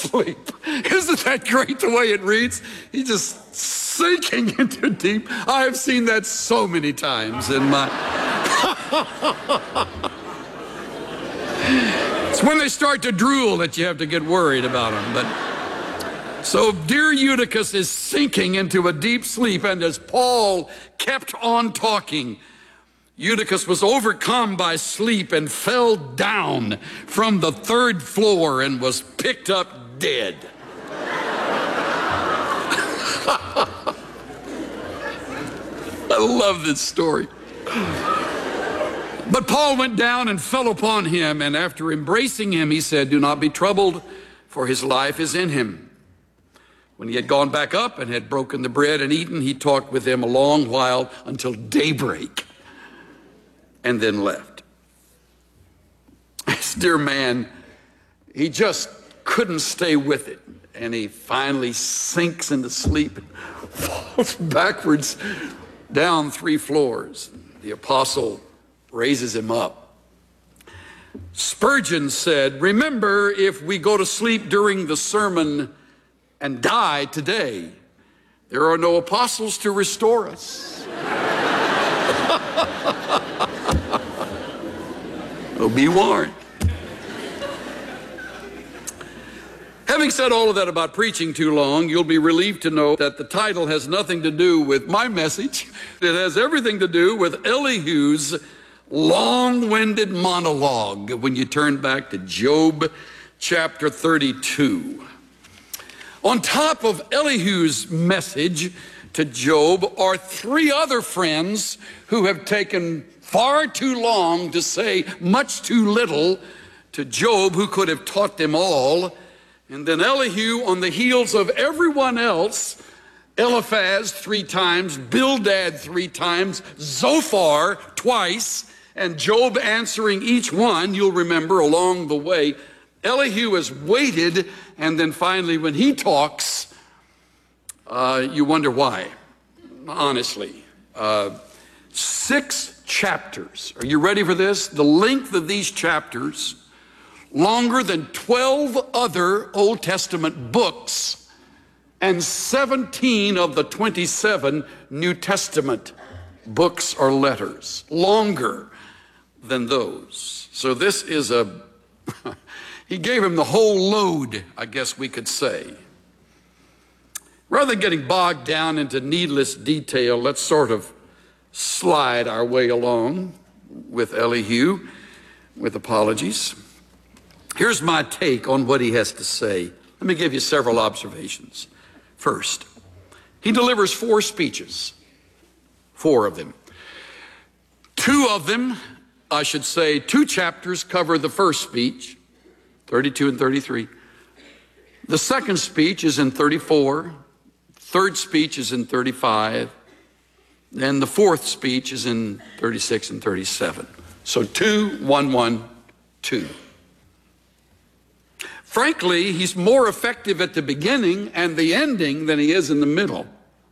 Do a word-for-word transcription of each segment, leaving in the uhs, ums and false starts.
sleep. Isn't that great the way it reads? He's just sinking into deep. I have seen that so many times in my... It's when they start to drool that you have to get worried about them. But so dear Eutychus is sinking into a deep sleep, and as Paul kept on talking, Eutychus was overcome by sleep and fell down from the third floor and was picked up dead. I love this story. But Paul went down and fell upon him, and after embracing him, he said, "Do not be troubled, for his life is in him." When he had gone back up and had broken the bread and eaten, he talked with them a long while until daybreak, and then left. This dear man, he just couldn't stay with it, and he finally sinks into sleep and falls backwards down three floors. The apostle raises him up. Spurgeon said, "Remember, if we go to sleep during the sermon and die today, there are no apostles to restore us." Oh, be warned. Having said all of that about preaching too long, you'll be relieved to know that the title has nothing to do with my message. It has everything to do with Elihu's long-winded monologue when you turn back to Job chapter thirty-two. On top of Elihu's message to Job are three other friends who have taken far too long to say much too little to Job, who could have taught them all. And then Elihu, on the heels of everyone else, Eliphaz three times, Bildad three times, Zophar twice, and Job answering each one, you'll remember, along the way. Elihu has waited, and then finally when he talks, uh, you wonder why, honestly. Uh, six chapters. Are you ready for this? The length of these chapters, longer than twelve other Old Testament books and seventeen of the twenty-seven New Testament books or letters. Longer than those. So this is a, he gave him the whole load, I guess we could say. Rather than getting bogged down into needless detail, let's sort of slide our way along with Elihu, with apologies. Here's my take on what he has to say. Let me give you several observations. First, he delivers four speeches, four of them. Two of them, I should say, two chapters cover the first speech, thirty-two and thirty-three. The second speech is in thirty-four. Third speech is in thirty-five. And the fourth speech is in thirty-six and thirty-seven. So two, one, one, two. Frankly, he's more effective at the beginning and the ending than he is in the middle.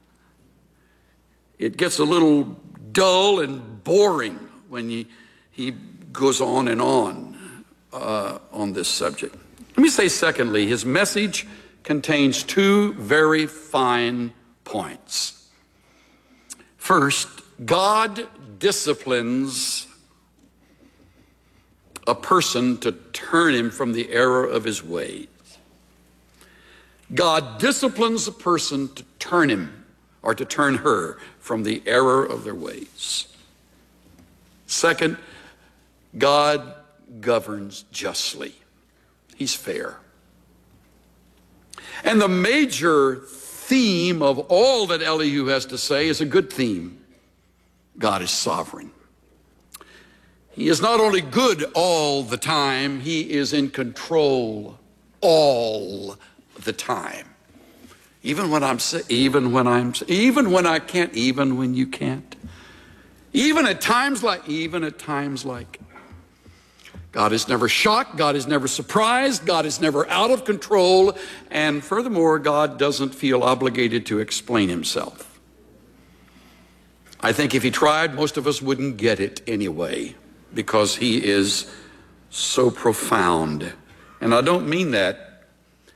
It gets a little dull and boring when he, he goes on and on uh, on this subject. Let me say, secondly, his message contains two very fine points. First, God disciplines a person to turn him from the error of his ways. God disciplines a person to turn him or to turn her from the error of their ways. Second, God governs justly. He's fair. And the major theme of all that Elihu has to say is a good theme. God is sovereign. He is not only good all the time, he is in control all the time. Even when I'm sick, even when I'm even when I can't, even when you can't. Even at times like even at times like God is never shocked, God is never surprised, God is never out of control, and furthermore, God doesn't feel obligated to explain himself. I think if he tried, most of us wouldn't get it anyway, because he is so profound. And I don't mean that